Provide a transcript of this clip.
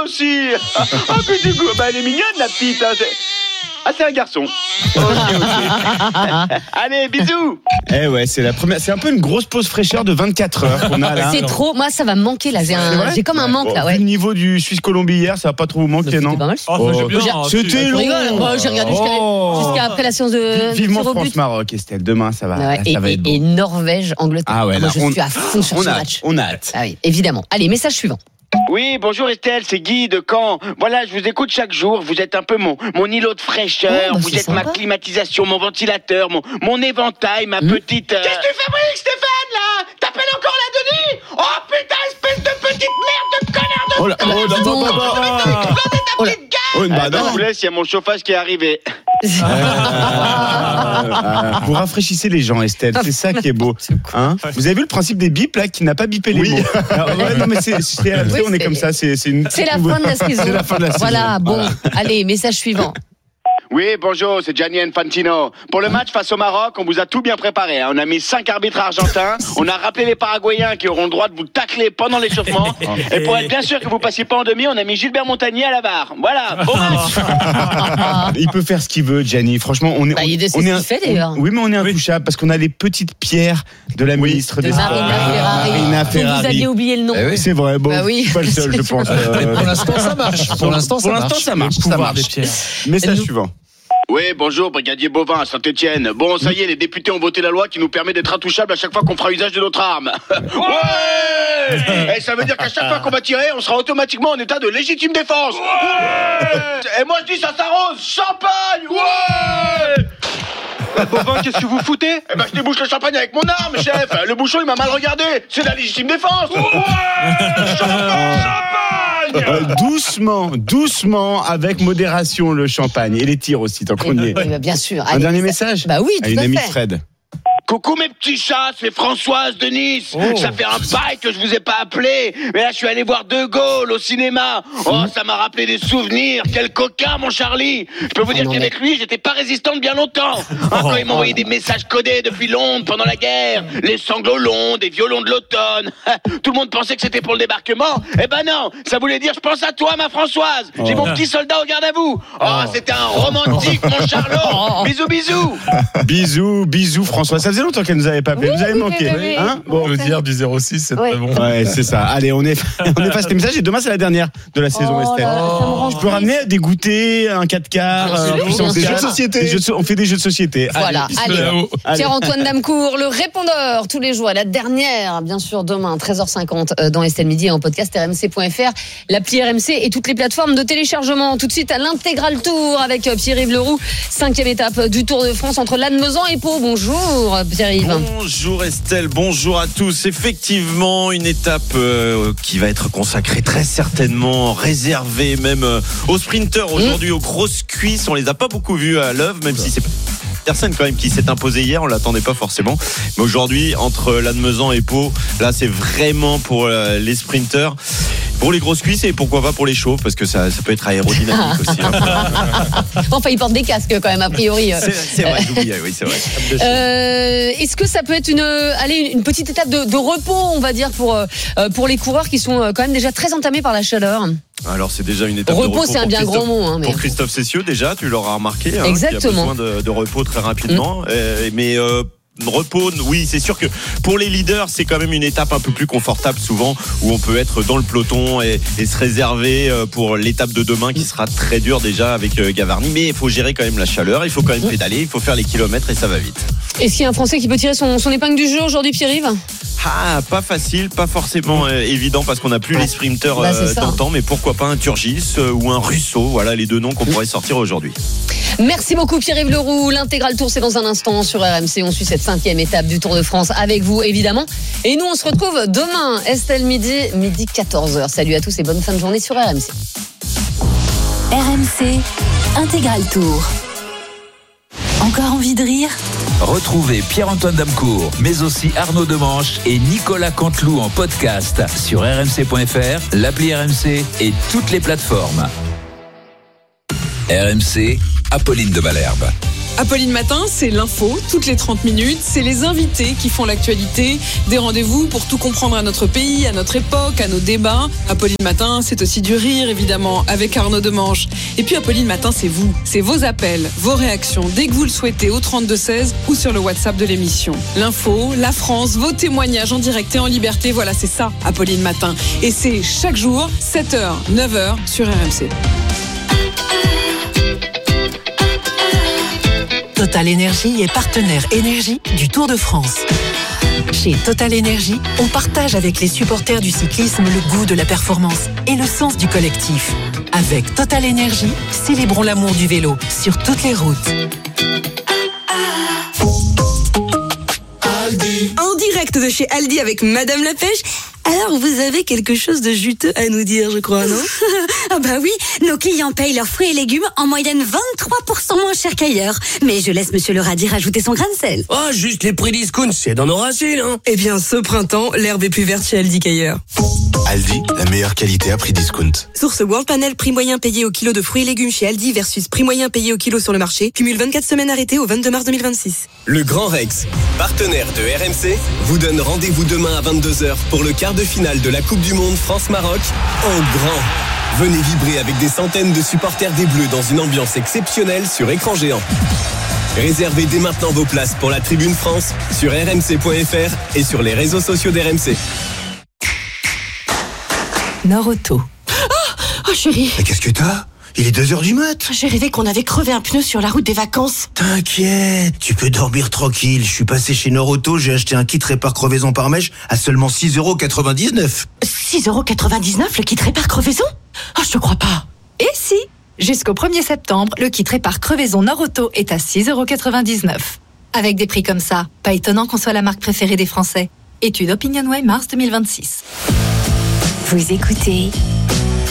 aussi. Oh, que du goût. Elle est mignonne, la petite. Hein. C'est un garçon. Ok. Allez, bisous. Ouais, c'est la première. C'est un peu une grosse pause fraîcheur de 24 heures qu'on a là. C'est trop. Moi, ça va me manquer là. J'ai comme un manque là. Vu le niveau du Suisse-Colombie hier, ça va pas trop vous manquer, non? C'était pas mal. C'était long. J'ai regardé jusqu'à après la séance de. Vivement France-Maroc, Estelle. Demain, ça va. Ouais, ça va être beau. Et Norvège-Angleterre. Ah ouais, moi, je suis à fond sur ce match. On a hâte. Ah oui, évidemment. Allez, message suivant. Oui, bonjour Estelle, c'est Guy de Caen. Voilà, je vous écoute chaque jour. Vous êtes un peu mon îlot de fraîcheur. Vous êtes ma climatisation, mon ventilateur, mon éventail, ma petite. Qu'est-ce que tu fabriques, Stéphane, là? T'appelles encore la Denis? Oh putain, espèce de petite merde de connard de. Je vous laisse, il y a mon chauffage qui est arrivé. Vous rafraîchissez les gens, Estelle, c'est ça qui est beau. Hein, vous avez vu le principe des bips là, qui n'a pas bipé les mots. Alors, non, mais on est comme ça. C'est la fin de la saison. C'est la fin de la saison. Voilà, bon, allez, message suivant. Oui, bonjour, c'est Gianni Infantino. Pour le match face au Maroc, on vous a tout bien préparé. On a mis 5 arbitres argentins. On a rappelé les Paraguayens qui auront le droit de vous tacler pendant l'échauffement. Et pour être bien sûr que vous passiez pas en demi, on a mis Gilbert Montagnier à la barre. Voilà, bon match. Il peut faire ce qu'il veut, Gianni. Franchement, on est fait d'ailleurs. Oui, mais on est intouchable parce qu'on a les petites pierres de la ministre des Sports. Marina Ferrari. Vous aviez oublié le nom. C'est vrai, bon, je suis pas le seul, je pense. Pour l'instant, ça marche. Pour l'instant, ça marche. Message suivant. Oui, bonjour, brigadier Bovin à Saint-Etienne. Bon, ça y est, les députés ont voté la loi qui nous permet d'être intouchables à chaque fois qu'on fera usage de notre arme. Ouais. Et ça veut dire qu'à chaque fois qu'on va tirer, on sera automatiquement en état de légitime défense. Ouais. Et moi je dis ça s'arrose, champagne. Ouais. Bovin, qu'est-ce que vous foutez? Eh ben, je débouche le champagne avec mon arme, chef. Le bouchon, il m'a mal regardé. C'est la légitime défense. Ouais. Champagne. Doucement, avec modération, le champagne. Et les tirs aussi, tant qu'on y est. Oui, bien sûr. Un dernier message? Bah oui, tout à une à amie fait. de Fred. Coucou mes petits chats, c'est Françoise de Nice. Ça fait un bail que je vous ai pas appelé. Mais là, je suis allé voir De Gaulle au cinéma. Oh, ça m'a rappelé des souvenirs. Quel coquin, mon Charlie. Je peux vous dire qu'avec lui, j'étais pas résistante bien longtemps. Quand il m'envoyait des messages codés depuis Londres pendant la guerre. Les sanglots longs, des violons de l'automne. Tout le monde pensait que c'était pour le débarquement. Eh ben non, ça voulait dire je pense à toi, ma Françoise. J'ai mon petit soldat au garde à vous. Oh, c'était un romantique, mon Charlot. Bisous. Bisous, François. Ça faisait longtemps qu'elle nous avait pas appelé. Vous avez manqué. Hein, bon. On peut dire du 06, c'est très bon. Ouais, c'est ça. Allez, on efface les messages et demain c'est la dernière de la saison, Estelle. Je peux ramener des goûters, un 4x4, des jeux de société. On fait des jeux de société. Voilà. Allez. Pierre-Antoine Damecourt, le répondeur tous les jours. La dernière, bien sûr, demain 13h50 dans Estelle Midi et en podcast rmc.fr, l'appli RMC et toutes les plateformes de téléchargement. Tout de suite à l'intégral tour avec Pierre-Yves Leroux, 5e étape du Tour de France entre Lannemezan et Pau. Bonjour Pierre-Yves. Bonjour Estelle, bonjour à tous. Effectivement, une étape qui va être consacrée très certainement, réservée même aux sprinteurs aujourd'hui, aux grosses cuisses. On les a pas beaucoup vus à l'œuvre, même si c'est personne quand même qui s'est imposé hier, on l'attendait pas forcément. Mais aujourd'hui, entre Lannemezan et Pau, là c'est vraiment pour les sprinteurs. Pour les grosses cuisses et pourquoi pas pour les chauves, parce que ça peut être aérodynamique aussi. Enfin, ils portent des casques quand même, a priori. C'est vrai, j'oubliais, oui, c'est vrai. Est-ce que ça peut être une petite étape de repos, on va dire, pour les coureurs qui sont quand même déjà très entamés par la chaleur? Alors c'est déjà une étape de repos. Repos, c'est un bien grand mot. Hein, pour Christophe Cessieux, déjà, tu l'auras remarqué. Exactement. Il a besoin de repos très rapidement. Mais repos, oui, c'est sûr que pour les leaders, c'est quand même une étape un peu plus confortable souvent, où on peut être dans le peloton et se réserver pour l'étape de demain qui sera très dure déjà avec Gavarni. Mais il faut gérer quand même la chaleur, il faut quand même pédaler, il faut faire les kilomètres et ça va vite. Est-ce qu'il y a un Français qui peut tirer son épingle du jeu aujourd'hui, Pierre-Yves? Pas facile, pas forcément évident parce qu'on n'a plus les sprinteurs d'antan, mais pourquoi pas un Turgis ou un Russo, voilà les deux noms qu'on pourrait sortir aujourd'hui. Merci beaucoup Pierre-Yves Leroux. L'intégral tour, c'est dans un instant sur RMC. On suit cette 5e étape du Tour de France avec vous évidemment. Et nous on se retrouve demain, Estelle midi 14h. Salut à tous et bonne fin de journée sur RMC. RMC Intégral Tour. Encore envie de rire? Retrouvez Pierre-Antoine Damecourt, mais aussi Arnaud Demanche et Nicolas Canteloup en podcast sur rmc.fr, l'appli RMC et toutes les plateformes. RMC, Apolline de Malherbe. Apolline Matin, c'est l'info, toutes les 30 minutes. C'est les invités qui font l'actualité. Des rendez-vous pour tout comprendre à notre pays, à notre époque, à nos débats. Apolline Matin, c'est aussi du rire, évidemment, avec Arnaud Demanche. Et puis Apolline Matin, c'est vous. C'est vos appels, vos réactions, dès que vous le souhaitez, au 32-16 ou sur le WhatsApp de l'émission. L'info, la France, vos témoignages en direct et en liberté. Voilà, c'est ça, Apolline Matin. Et c'est chaque jour, 7h, 9h sur RMC. Total Énergie est partenaire énergie du Tour de France. Chez Total Énergie, on partage avec les supporters du cyclisme le goût de la performance et le sens du collectif. Avec Total Énergie, célébrons l'amour du vélo sur toutes les routes. Aldi. En direct de chez Aldi avec Madame la Pêche. Alors, vous avez quelque chose de juteux à nous dire, je crois, non? Ah bah oui, nos clients payent leurs fruits et légumes en moyenne 23% moins cher qu'ailleurs. Mais je laisse Monsieur le radis rajouter son grain de sel. Oh, juste les prix discount, c'est dans nos racines, hein. Eh bien, ce printemps, l'herbe est plus verte chez Aldi qu'ailleurs. Aldi, la meilleure qualité à prix discount. Source World Panel, prix moyen payé au kilo de fruits et légumes chez Aldi versus prix moyen payé au kilo sur le marché. Cumule 24 semaines arrêtées au 22 mars 2026. Le Grand Rex, partenaire de RMC, vous donne rendez-vous demain à 22h pour le quart de finale de la Coupe du Monde France-Maroc en grand. Venez vibrer avec des centaines de supporters des Bleus dans une ambiance exceptionnelle sur écran géant. Réservez dès maintenant vos places pour la Tribune France sur rmc.fr et sur les réseaux sociaux d'RMC. Nord-Auto. Oh chérie. Mais qu'est-ce que t'as ? Il est 2h du mat'. J'ai rêvé qu'on avait crevé un pneu sur la route des vacances. T'inquiète, tu peux dormir tranquille. Je suis passé chez Nord-Auto, j'ai acheté un kit répare crevaison par mèche à seulement 6,99€. 6,99€ le kit répare crevaison ? Oh, je te crois pas. Et si ? Jusqu'au 1er septembre, le kit répare crevaison Nord-Auto est à 6,99€. Avec des prix comme ça, pas étonnant qu'on soit la marque préférée des Français. Étude OpinionWay mars 2026. Vous écoutez